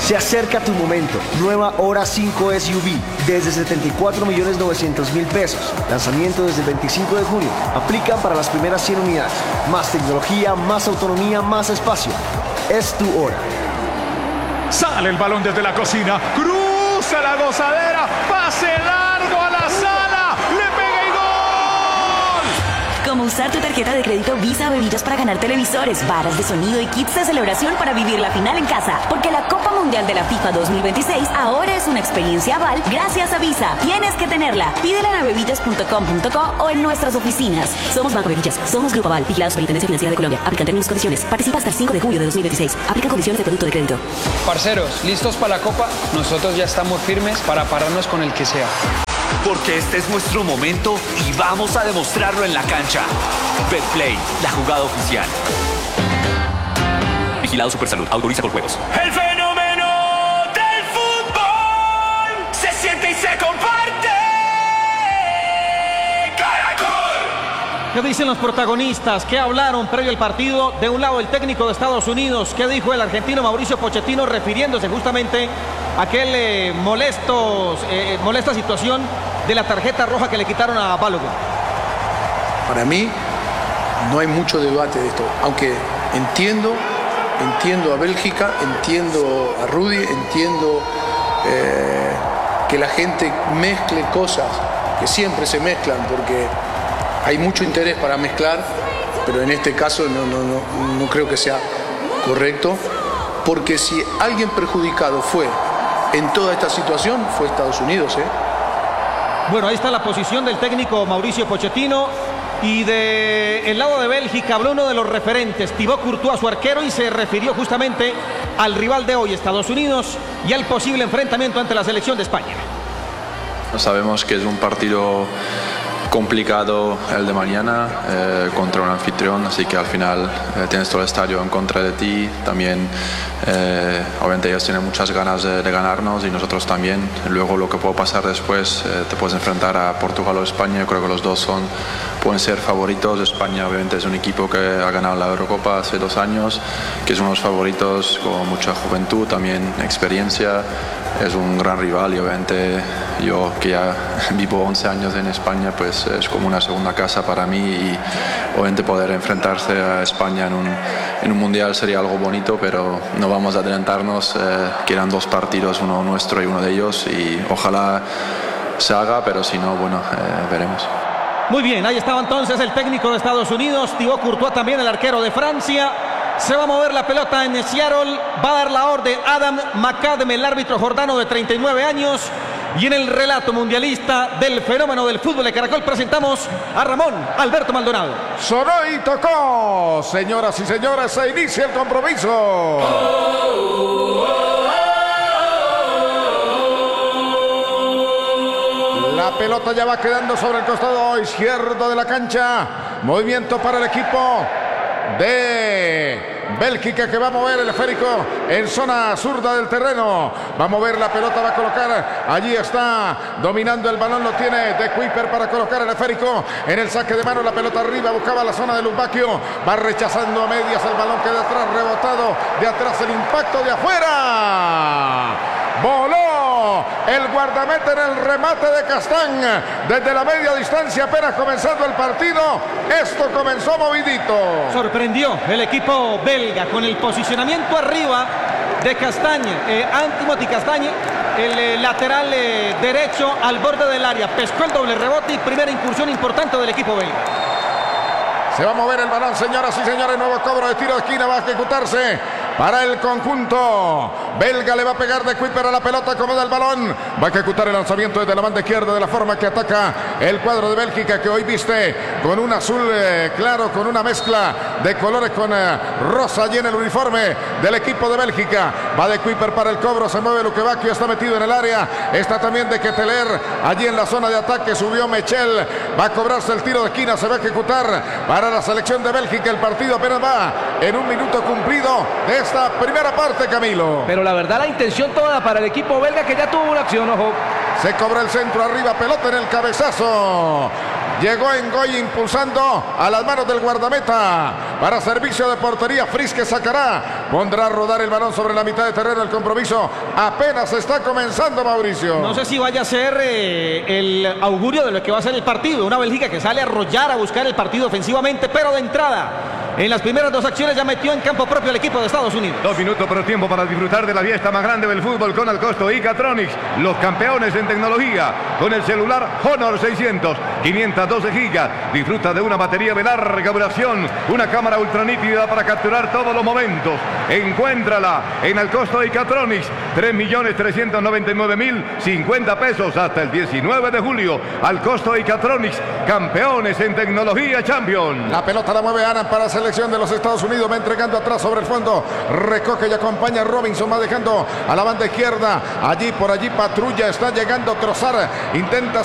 Se acerca tu momento. Nueva Hora 5 SUV desde 74.900.000 pesos. Lanzamiento desde el 25 de junio. Aplican para las primeras 100 unidades. Más tecnología, más autonomía, más espacio. Es tu hora. Sale el balón desde la cocina. Cruza la gozadera. Pase largo a la sala. Le pega y gol. Como usar tu tarjeta de crédito Visa Bebidas para ganar televisores, varas de sonido y kits de celebración para vivir la final en casa. Porque la Copa Mundial de la FIFA 2026 ahora es una experiencia Aval gracias a Visa. Tienes que tenerla. Pídela en bebidas.com.co o en nuestras oficinas. Somos Banco Bebidas. Somos Grupo Aval. Vigilados por Intendencia Financiera de Colombia. Aplican términos y condiciones. Participa hasta el 5 de julio de 2026. Aplican condiciones de producto de crédito. Parceros, ¿listos para la Copa? Nosotros ya estamos firmes para pararnos con el que sea. Porque este es nuestro momento y vamos a demostrarlo en la cancha. Betplay, la jugada oficial. Vigilado Supersalud. Autoriza con juegos. El fenómeno del fútbol se siente y se comparte. ¡Caracol! ¿Qué dicen los protagonistas? ¿Qué hablaron previo al partido? De un lado el técnico de Estados Unidos. ¿Qué dijo el argentino Mauricio Pochettino refiriéndose justamente a aquel molesta situación de la tarjeta roja que le quitaron a Balogun? Para mí no hay mucho debate de esto, aunque entiendo a Bélgica, entiendo a Rudy, entiendo que la gente mezcle cosas que siempre se mezclan porque hay mucho interés para mezclar, pero en este caso no creo que sea correcto, porque si alguien perjudicado fue en toda esta situación fue Estados Unidos. Bueno, ahí está la posición del técnico Mauricio Pochettino. Y del lado de Bélgica habló uno de los referentes, Thibaut Courtois, su arquero, y se refirió justamente al rival de hoy, Estados Unidos, y al posible enfrentamiento ante la selección de España. Sabemos que es un partido complicado el de mañana contra un anfitrión, así que al final tienes todo el estadio en contra de ti. También obviamente ellos tienen muchas ganas de ganarnos y nosotros también. Luego lo que puede pasar después, te puedes enfrentar a Portugal o España. Yo creo que los dos pueden ser favoritos. España obviamente es un equipo que ha ganado la Eurocopa hace 2 años, que es uno de los favoritos con mucha juventud, también experiencia. Es un gran rival y obviamente yo que ya vivo 11 años en España, pues es como una segunda casa para mí, y obviamente poder enfrentarse a España en un mundial sería algo bonito, pero no vamos a adelantarnos, quedan 2 partidos, uno nuestro y uno de ellos, y ojalá se haga, pero si no, bueno, veremos. Muy bien, ahí estaba entonces el técnico de Estados Unidos, Thibaut Courtois, también el arquero de Francia. Se va a mover la pelota en Seattle, va a dar la orden Adam McAdam, el árbitro jordano de 39 años. Y en el relato mundialista del fenómeno del fútbol de Caracol presentamos a Ramón Alberto Maldonado. Sonó y tocó. Señoras y señores, se inicia el compromiso. La pelota ya va quedando sobre el costado izquierdo de la cancha. Movimiento para el equipo de Bélgica, que va a mover el esférico en zona zurda del terreno. Va a mover la pelota, va a colocar. Allí está dominando el balón, lo tiene De Kuiper para colocar el esférico en el saque de mano. La pelota arriba, buscaba la zona de Lubakio. Va rechazando a medias el balón, queda atrás, rebotado de atrás, el impacto de afuera. Voló el guardameta en el remate de Castán desde la media distancia, apenas comenzando el partido. Esto comenzó movidito. Sorprendió el equipo belga con el posicionamiento arriba de Castagne, Timothy Castagne, el lateral derecho al borde del área. Pescó el doble rebote y primera incursión importante del equipo belga. Se va a mover el balón, señoras y señores. Nuevo cobro de tiro de esquina va a ejecutarse para el conjunto belga. Le va a pegar De Kuiper a la pelota, acomoda el balón. Va a ejecutar el lanzamiento desde la banda izquierda, de la forma que ataca el cuadro de Bélgica, que hoy viste con un azul claro, con una mezcla de colores con rosa allí en el uniforme del equipo de Bélgica. Va De Kuiper para el cobro, se mueve Lukebakio, está metido en el área. Está también De Ketelaere allí en la zona de ataque. Subió Mechel, va a cobrarse el tiro de esquina, se va a ejecutar para la selección de Bélgica. El partido apenas va en 1 minuto cumplido de esta primera parte, Camilo. Pero la verdad, la intención toda para el equipo belga, que ya tuvo una acción, ojo. Se cobra el centro arriba, pelota en el cabezazo. Llegó Ngoy impulsando a las manos del guardameta. Para servicio de portería, Fris que sacará. Pondrá a rodar el balón sobre la mitad de terreno. El compromiso apenas está comenzando, Mauricio. No sé si vaya a ser el augurio de lo que va a ser el partido. Una Bélgica que sale a arrollar, a buscar el partido ofensivamente, pero de entrada, en las primeras dos acciones ya metió en campo propio al equipo de Estados Unidos. 2 minutos por tiempo para disfrutar de la fiesta más grande del fútbol con Alcosto y Catronics, los campeones en tecnología, con el celular Honor 600, 512 gigas. Disfruta de una batería de larga duración, una cámara ultra nítida para capturar todos los momentos. Encuéntrala en Alcosto y Catronics, 3.399.050 pesos hasta el 19 de julio. Alcosto y Catronics, campeones en tecnología champion. La pelota la mueve Aran para selección de los Estados Unidos, va entregando atrás sobre el fondo, recoge y acompaña a Robinson, va dejando a la banda izquierda, allí por allí patrulla, está llegando Trossard, intenta